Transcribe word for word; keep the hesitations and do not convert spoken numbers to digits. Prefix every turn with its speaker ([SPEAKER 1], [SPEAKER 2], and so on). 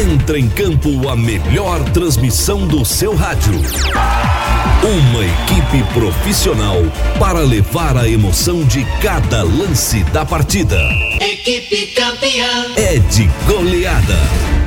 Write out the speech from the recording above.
[SPEAKER 1] Entra em campo a melhor transmissão do seu rádio. Uma equipe profissional para levar a emoção de cada lance da partida.
[SPEAKER 2] Equipe campeã
[SPEAKER 1] é de goleada.